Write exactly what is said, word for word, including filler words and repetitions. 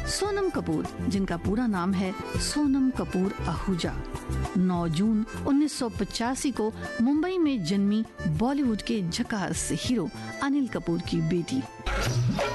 सोनम कपूर, जिनका पूरा नाम है सोनम कपूर आहूजा, नौ जून उन्नीस सौ पचासी को मुंबई में जन्मी बॉलीवुड के झकास हीरो अनिल कपूर की बेटी।